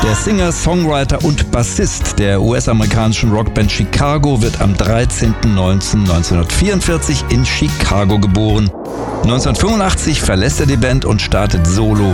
Der Singer, Songwriter und Bassist der US-amerikanischen Rockband Chicago wird am 13.09.1944 in Chicago geboren. 1985 verlässt er die Band und startet solo